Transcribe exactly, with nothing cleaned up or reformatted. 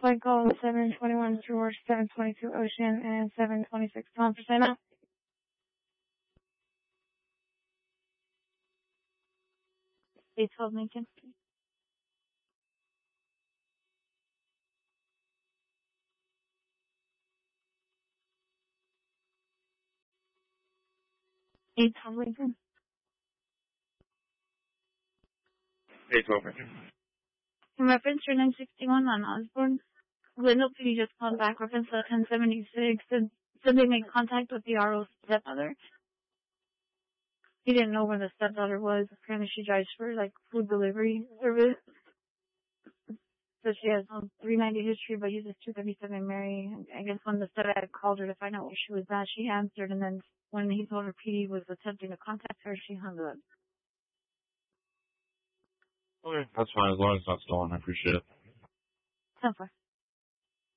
Flight call seven twenty-one George, seven twenty-two Ocean, and seven twenty-six Tom for sign-up. eight twelve Lincoln. eight twelve Lincoln. eight twelve Lincoln. In reference to nine sixty-one on Osborne, Glendale P D just called back, reference to ten seventy-six, said, said they made contact with the R O's stepmother. He didn't know where the stepdaughter was. Apparently she drives for, like, food delivery service. So she has a three ninety history, but uses two thirty-seven Mary. I guess when the stepdad called her to find out where she was at, she answered, and then when he told her P D was attempting to contact her, she hung up. Okay, that's fine, as long as it's not stolen. I appreciate it. So far.